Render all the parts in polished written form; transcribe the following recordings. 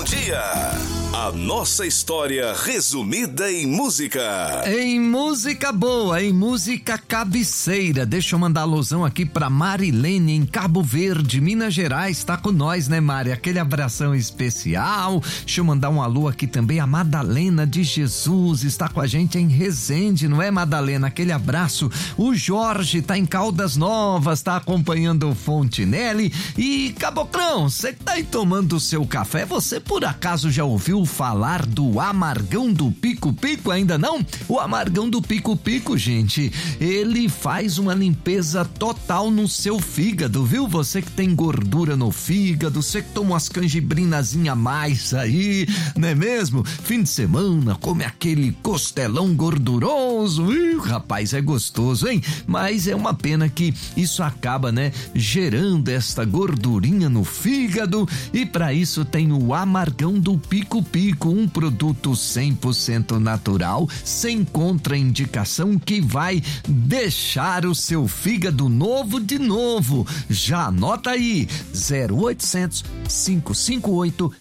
Dia. A nossa história resumida em música. Em música boa, em música cabeceira. Deixa eu mandar alusão aqui pra Marilene em Cabo Verde, Minas Gerais. Tá com nós, né, Mari? Aquele abração especial. Deixa eu mandar um alô aqui também a Madalena de Jesus. Está com a gente em Resende, não é, Madalena? Aquele abraço. O Jorge tá em Caldas Novas, tá acompanhando o Fontinelli. E Caboclão, você que tá aí tomando o seu café, você por acaso já ouviu falar do Amargão do Pico Pico? Ainda não? O Amargão do Pico Pico, gente, ele faz uma limpeza total no seu fígado, viu? Você que tem gordura no fígado, você que toma umas canjibrinazinha a mais aí, não é mesmo? Fim de semana, come aquele costelão gorduroso, rapaz, é gostoso, hein? Mas é uma pena que isso acaba, né, gerando esta gordurinha no fígado, e para isso tem o Amargão do Pico Pico, um produto 100% natural, sem contraindicação, que vai deixar o seu fígado novo de novo. Já anota aí, 0800 558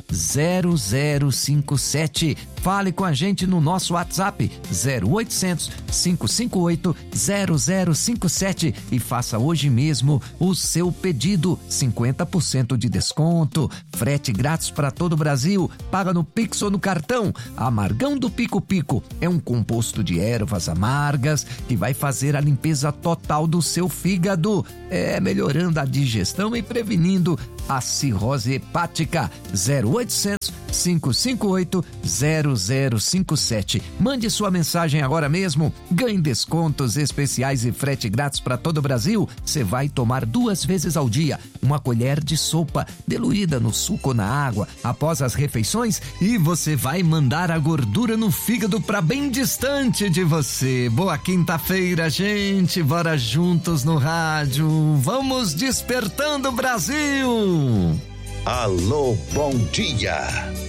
0057. Fale com a gente no nosso WhatsApp 0800 558 0057 e faça hoje mesmo o seu pedido. 50% de desconto, frete grátis para todo o Brasil, paga no Pix ou no cartão. Amargão do Pico Pico é um composto de ervas amargas que vai fazer a limpeza total do seu fígado, melhorando a digestão e prevenindo a cirrose hepática. 0800 558 0057. Mande sua mensagem agora mesmo. Ganhe descontos especiais e frete grátis para todo o Brasil. Você vai tomar 2 vezes ao dia uma colher de sopa diluída no suco ou na água após as refeições, e você vai mandar a gordura no fígado para bem distante de você. Boa quinta-feira, gente. Bora juntos no rádio. Vamos despertando o Brasil. Alô, bom dia.